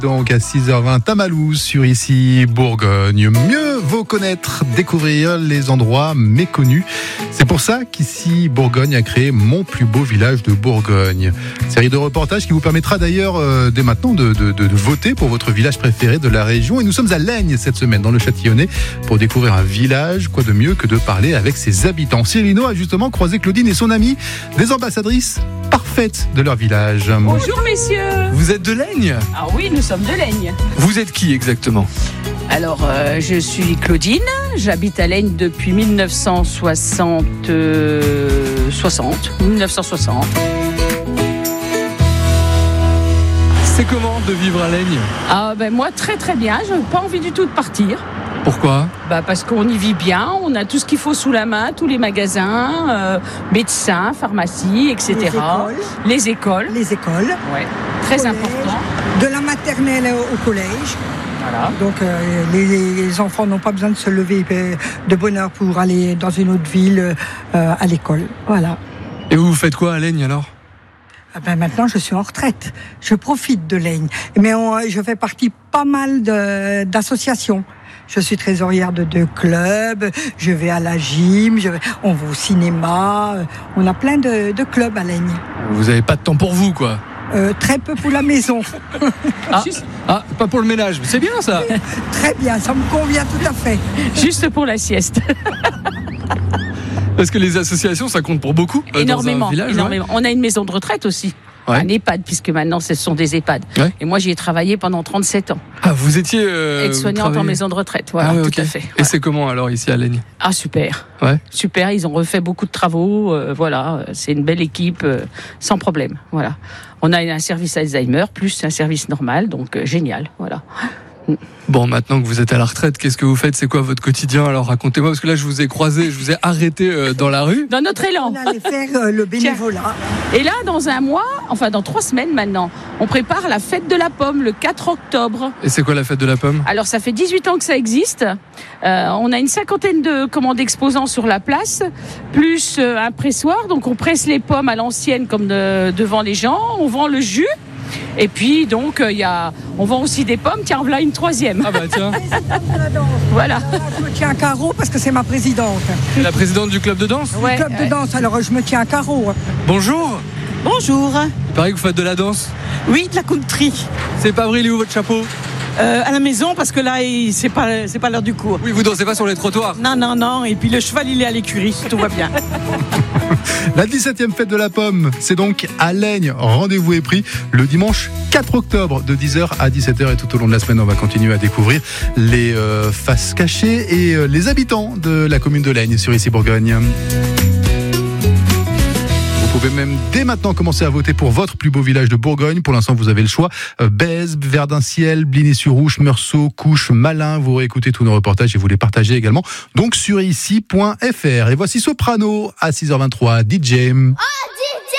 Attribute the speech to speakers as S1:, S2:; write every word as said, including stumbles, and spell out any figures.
S1: Donc à six heures vingt, Tamalous sur Ici Bourgogne. Mieux vaut connaître, découvrir les endroits méconnus. C'est pour ça qu'Ici Bourgogne a créé Mon plus beau village de Bourgogne. Série de reportages qui vous permettra d'ailleurs euh, dès maintenant de, de, de, de voter pour votre village préféré de la région. Et nous sommes à Laigne cette semaine dans le Châtillonnais pour découvrir un village. Quoi de mieux que de parler avec ses habitants. Cyrino a justement croisé Claudine et son amie, des ambassadrices parfaites de leur village.
S2: Bonjour messieurs.
S3: Vous êtes de Laigne ?
S2: Ah oui, nous sommes de Laigne.
S3: Vous êtes qui exactement ?
S2: Alors, euh, je suis Claudine, j'habite à Laigne depuis mille neuf cent soixante. Euh, soixante, mille neuf cent soixante.
S3: C'est comment de vivre à Laigne ?
S2: Ah ben moi très très bien, je n'ai pas envie du tout de partir.
S3: Pourquoi ?
S2: Bah parce qu'on y vit bien, on a tout ce qu'il faut sous la main, tous les magasins, euh, médecins, pharmacies, et cetera. Les écoles.
S4: Les écoles.
S2: Ouais, très
S4: Collège,
S2: important.
S4: De la maternelle au collège.
S2: Voilà.
S4: Donc euh, les, les enfants n'ont pas besoin de se lever de bonne heure pour aller dans une autre ville euh, à l'école. Voilà.
S3: Et vous, vous faites quoi à Laigne alors ?
S4: Ah ben maintenant, je suis en retraite. Je profite de Laigne. Mais on, je fais partie pas mal de, d'associations. Je suis trésorière de deux clubs, je vais à la gym, je vais, on va au cinéma. On a plein de, de clubs à Laigne.
S3: Vous n'avez pas de temps pour vous, quoi ?
S4: Euh, très peu pour la maison.
S3: Ah, ah, pas pour le ménage, c'est bien ça.
S4: Très bien, ça me convient tout à fait.
S2: Juste pour la sieste.
S3: Parce que les associations, ça compte pour beaucoup. euh,
S2: Énormément,
S3: dans un village,
S2: énormément. Ouais. On a une maison de retraite aussi.
S3: Ouais.
S2: Un EHPAD, puisque maintenant ce sont des EHPAD.
S3: Ouais.
S2: Et moi j'y ai travaillé pendant trente-sept ans.
S3: Ah, vous étiez euh,
S2: Aide-soignante
S3: travaillez...
S2: en maison de retraite, voilà,
S3: ah ouais,
S2: tout
S3: okay.
S2: à fait.
S3: Et
S2: voilà.
S3: c'est comment alors ici à Laigne ?
S2: Ah super,
S3: ouais.
S2: super, ils ont refait beaucoup de travaux, euh, voilà, c'est une belle équipe, euh, sans problème, voilà. On a un service Alzheimer, plus un service normal, donc euh, génial, voilà.
S3: Bon, maintenant que vous êtes à la retraite, qu'est-ce que vous faites ? C'est quoi votre quotidien ? Alors racontez-moi, parce que là je vous ai croisé, je vous ai arrêté euh, dans la rue.
S2: Dans notre élan.
S4: On allait faire euh, le bénévolat.
S2: Et là, dans un mois, enfin dans trois semaines maintenant, on prépare la fête de la pomme, le quatre octobre.
S3: Et c'est quoi la fête de la pomme ?
S2: Alors ça fait dix-huit ans que ça existe. Euh, on a une cinquantaine de commandes d'exposants sur la place, plus euh, un pressoir. Donc on presse les pommes à l'ancienne comme de, devant les gens. On vend le jus. Et puis donc il euh, y a, on vend aussi des pommes. Tiens, voilà une troisième.
S3: Ah bah tiens.
S2: Voilà.
S4: Je me tiens à carreau parce que c'est ma présidente.
S3: La présidente du club de danse ?
S2: Ouais,
S4: club
S2: ouais.
S4: de danse, alors je me tiens à carreau.
S3: Bonjour.
S5: Bonjour.
S3: Il paraît que vous faites de la danse.
S5: Oui, de la country.
S3: C'est pas vrai, il est où votre chapeau ?
S5: Euh, à la maison, parce que là, il- c'est pas, c'est pas l'heure du cours.
S3: Oui, vous dansez pas sur les trottoirs.
S5: Non, non, non. Et puis le cheval, il est à l'écurie, tout va bien.
S1: La dix-septième fête de la pomme, c'est donc à Laigne. Rendez-vous est pris le dimanche quatre octobre de dix heures à dix-sept heures. Et tout au long de la semaine, on va continuer à découvrir les euh, faces cachées et euh, les habitants de la commune de Laigne sur Ici Bourgogne. Vous pouvez même dès maintenant commencer à voter pour votre plus beau village de Bourgogne. Pour l'instant, vous avez le choix. Euh, Bèze, Verdun-Ciel, Bligny-sur-Ouche, Meursault, Couche, Malin. Vous réécoutez tous nos reportages et vous les partagez également. Donc sur ici point f r. Et voici Soprano à six heures vingt-trois, D J.